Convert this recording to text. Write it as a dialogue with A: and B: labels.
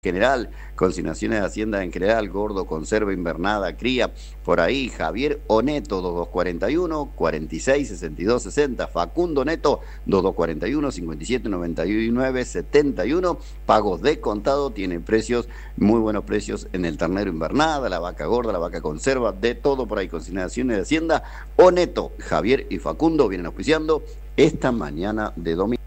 A: general, consignaciones de Hacienda en general, gordo, conserva, invernada, cría, por ahí, Javier Oneto, 2241, 46, 62, 60, Facundo Neto, 2241, 57, 99, 71, pagos de contado, tiene precios, muy buenos precios en el ternero invernada, la vaca gorda, la vaca conserva, de todo por ahí, consignaciones de Hacienda, Oneto, Javier y Facundo vienen auspiciando esta mañana de domingo.